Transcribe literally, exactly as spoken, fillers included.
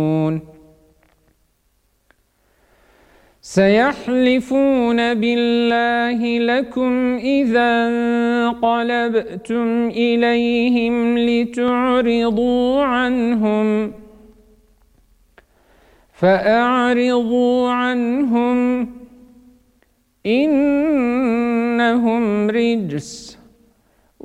سيحلفون بالله لكم إذا انقلبتم إليهم لتعرضوا عنهم فأعرضوا عنهم إنهم رجس